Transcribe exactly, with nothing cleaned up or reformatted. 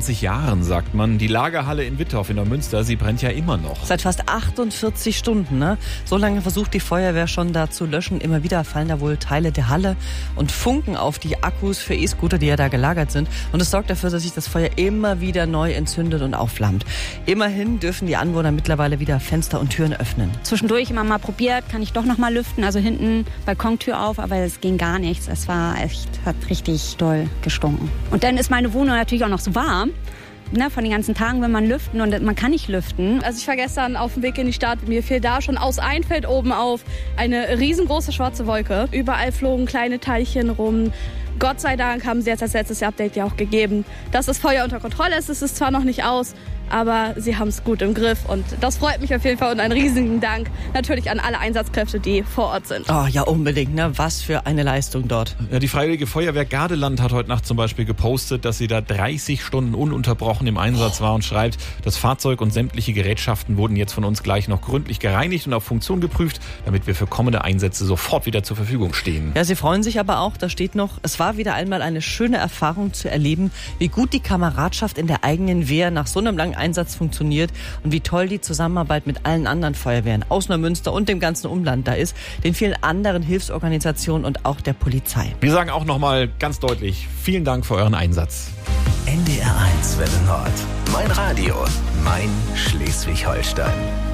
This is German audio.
fünfundzwanzig Jahren, sagt man. Die Lagerhalle in Wittorf in Neumünster, sie brennt ja immer noch. Seit fast achtundvierzig Stunden, ne? So lange versucht die Feuerwehr schon da zu löschen. Immer wieder fallen da wohl Teile der Halle und Funken auf die Akkus für E-Scooter, die ja da gelagert sind. Und es sorgt dafür, dass sich das Feuer immer wieder neu entzündet und aufflammt. Immerhin dürfen die Anwohner mittlerweile wieder Fenster und Türen öffnen. Zwischendurch immer mal probiert, kann ich doch noch mal lüften. Also hinten Balkontür auf, aber es ging gar nichts. Es war echt, hat richtig doll gestunken. Und dann ist meine Wohnung natürlich auch noch so warm. Ne, von den ganzen Tagen will man lüften und man kann nicht lüften. Also ich war gestern auf dem Weg in die Stadt. Mir fiel da schon aus ein Feld oben auf eine riesengroße schwarze Wolke. Überall flogen kleine Teilchen rum. Gott sei Dank haben sie jetzt als letztes Update ja auch gegeben, dass das Feuer unter Kontrolle ist. Es ist zwar noch nicht aus, aber sie haben es gut im Griff. Und das freut mich auf jeden Fall. Und einen riesigen Dank natürlich an alle Einsatzkräfte, die vor Ort sind. Oh ja, unbedingt. Ne? Was für eine Leistung dort. Ja, die Freiwillige Feuerwehr Gardeland hat heute Nacht zum Beispiel gepostet, dass sie da dreißig Stunden ununterbrochen im Einsatz war und schreibt, das Fahrzeug und sämtliche Gerätschaften wurden jetzt von uns gleich noch gründlich gereinigt und auf Funktion geprüft, damit wir für kommende Einsätze sofort wieder zur Verfügung stehen. Ja, sie freuen sich aber auch, da steht noch, es war wieder einmal eine schöne Erfahrung zu erleben, wie gut die Kameradschaft in der eigenen Wehr nach so einem langen Einsatz funktioniert und wie toll die Zusammenarbeit mit allen anderen Feuerwehren aus Neumünster und dem ganzen Umland da ist, den vielen anderen Hilfsorganisationen und auch der Polizei. Wir sagen auch nochmal ganz deutlich, vielen Dank für euren Einsatz. N D R eins Welle Nord. Mein Radio. Mein Schleswig-Holstein.